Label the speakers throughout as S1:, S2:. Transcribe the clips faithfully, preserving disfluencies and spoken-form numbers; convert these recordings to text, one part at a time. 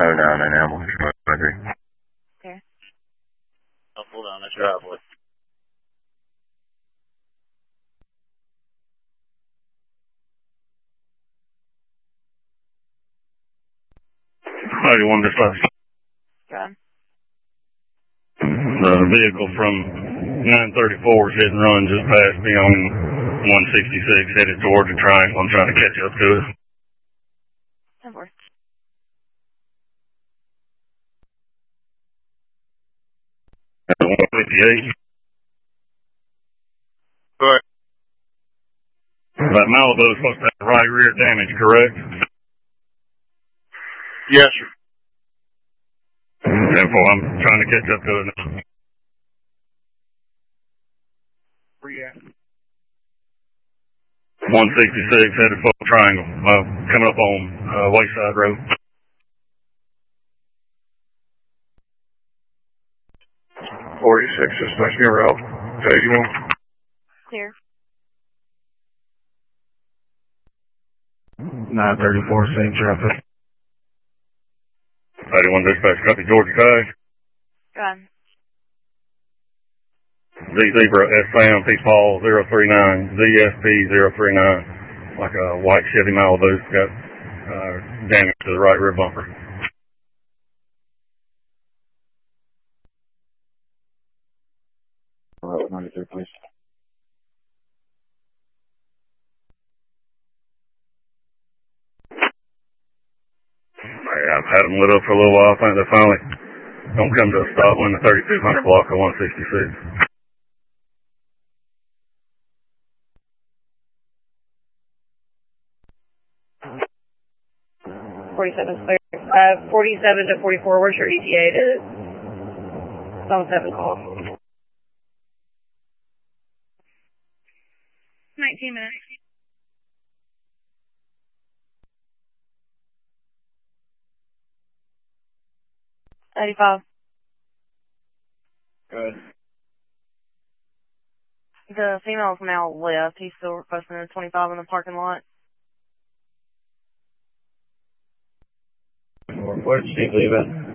S1: Oh, no, no, no. I agree.
S2: Okay.
S3: Oh, hold on, that's driveway.
S4: ninety-one dispatch.
S2: Good.
S4: The vehicle from nine thirty-four is hit and run just past me on one sixty-six, headed towards the triangle. I'm trying to catch up to it.
S2: ten four.
S4: one fifty-eight.
S3: Go ahead.
S4: That Malibu is supposed to have right rear damage, correct?
S3: Yes, sir.
S4: Therefore, I'm trying to catch up to it now.
S3: Where you at?
S4: one sixty-six, headed for the triangle, uh, coming up on uh, Wayside Road.
S1: forty-six, dispatch me route. eighty-one.
S2: Clear.
S4: nine thirty-four, same traffic. eighty-one dispatch, copy Georgia Tag.
S2: Good.
S4: Z Zebra S Sam P Paul zero three nine, Z S P zero three nine. Like a white Chevy Malibu, got uh, damage to the right rear bumper.
S1: Route ninety-three, please.
S4: Hey, I've had them lit up for a little while. I think they finally don't come to a stop when the thirty-two hundred block of one sixty-six.
S2: forty-seven clear. Uh, forty-seven to forty-four, where's your E T A to? Zone seven call. nineteen minutes. eighty-five.
S3: Good.
S2: The female's now left. He's still requesting a twenty-five in the parking lot.
S3: Where did Steve leave it?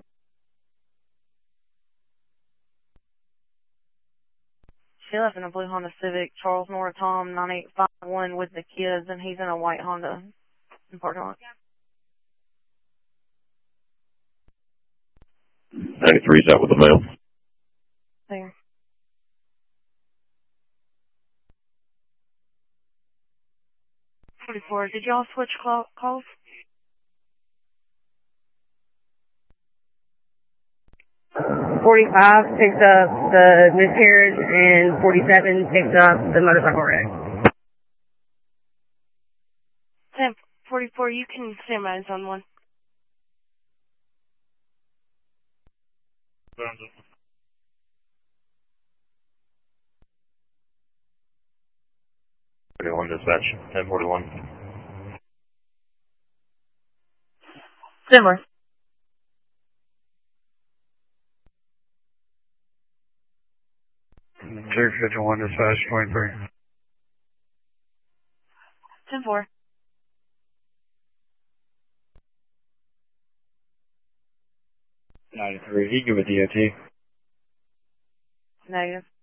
S2: She left in a blue Honda Civic, Charles Nora Tom nine eight five one with the kids, and he's in a white Honda in the parking lot.
S1: ninety-three is out with the mail.
S2: There. forty-four, did y'all switch call calls? forty-five picks up the miscarriage, and forty-seven picks up the motorcycle wreck. ten forty-four, you can stand by on one.
S1: forty-one, dispatch. ten forty-one.
S2: Similar.
S4: two fifty-one, dispatch, twenty-three.
S2: ten four.
S3: ninety-three. He give a D O T.
S2: Negative.